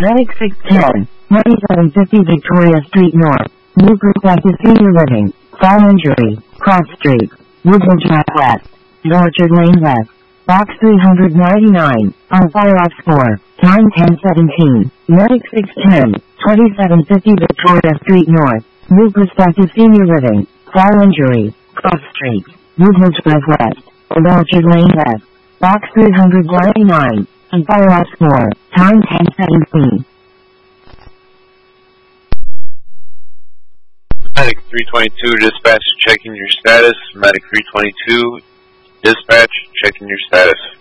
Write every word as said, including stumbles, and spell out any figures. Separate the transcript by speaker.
Speaker 1: Medic six ten, twenty-seven fifty Victoria Street North, New Perspective Senior Living, Fall Injury, Cross Street, Woodville Drive West, Orchard Lane West, Box three ninety-nine, on Fire Ops four, time ten seventeen, Medic six ten, twenty-seven fifty Victoria Street North, New Perspective Senior Living, Fall Injury, Cross Street, Woodville Drive West, Orchard Lane West, Box three ninety-nine, on Fire Ops four, time ten seventeen.
Speaker 2: Medic three twenty-two, dispatch checking your status. Medic three twenty-two, dispatch checking your status.